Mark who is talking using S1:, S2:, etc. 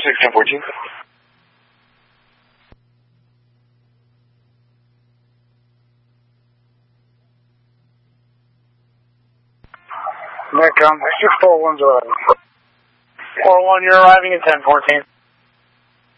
S1: 1014.
S2: Netcom, 641's arriving.
S1: 41, you're arriving at 1014.